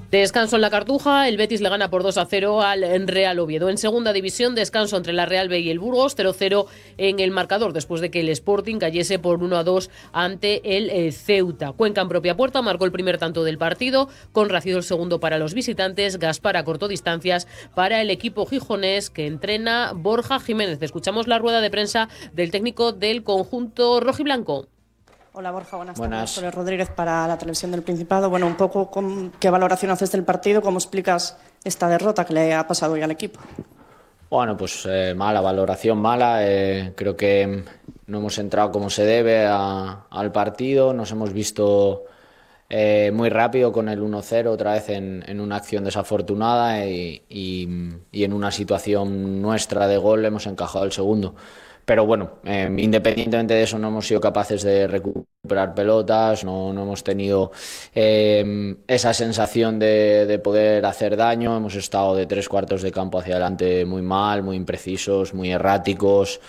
Descanso en la Cartuja, el Betis le gana por 2-0 al Real Oviedo. En segunda división, descanso entre la Real B y el Burgos, 0-0 en el marcador, después de que el Sporting cayese por 1-2 ante el Ceuta. Cuenca en propia puerta marcó el primer tanto del partido, con Racido el segundo para los visitantes, Gaspar a corto distancias para el equipo gijonés que entrena Borja Jiménez. Escuchamos la rueda de prensa del técnico del conjunto rojiblanco. Hola Borja, buenas tardes. Soy Rodríguez para la Televisión del Principado. Bueno, un poco ¿qué valoración haces del partido? ¿Cómo explicas esta derrota que le ha pasado hoy al equipo? Bueno, pues mala, valoración mala. Creo que no hemos entrado como se debe al partido. Nos hemos visto muy rápido con el 1-0 otra vez en una acción desafortunada y en una situación nuestra de gol hemos encajado el segundo. Pero bueno, independientemente de eso no hemos sido capaces de recuperar pelotas, no hemos tenido esa sensación de poder hacer daño. Hemos estado de 3/4 de campo hacia adelante muy mal, muy imprecisos, muy erráticos.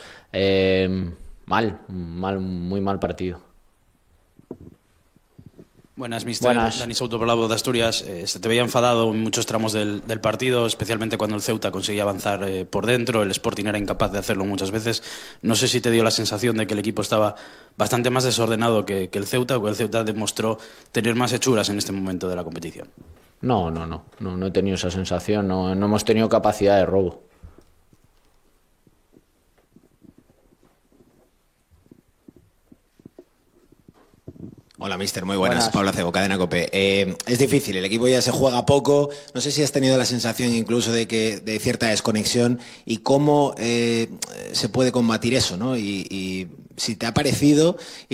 Muy mal partido. Buenas, mister. Buenas. Dani Souto por la Voz de Asturias. Se te veía enfadado en muchos tramos del partido, especialmente cuando el Ceuta conseguía avanzar por dentro. El Sporting era incapaz de hacerlo muchas veces. No sé si te dio la sensación de que el equipo estaba bastante más desordenado que el Ceuta, o que el Ceuta demostró tener más hechuras en este momento de la competición. No he tenido esa sensación. No hemos tenido capacidad de robo. Hola, mister, muy buenas. Pablo Acebo, Cadena COPE. Es difícil, el equipo ya se juega poco. No sé si has tenido la sensación incluso de cierta desconexión y cómo se puede combatir eso, ¿no? Y si te ha parecido...